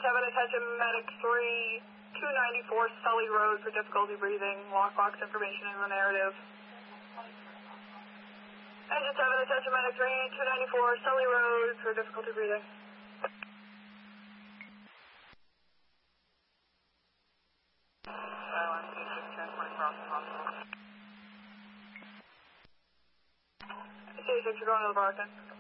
7, attention medic 3294 Sully Road for difficulty breathing. Lockbox information in the narrative. Engine 7, attention medic 3294 Sully Road for difficulty breathing. Silence, 8610 crossing hospital. 86, you're going to the Barton.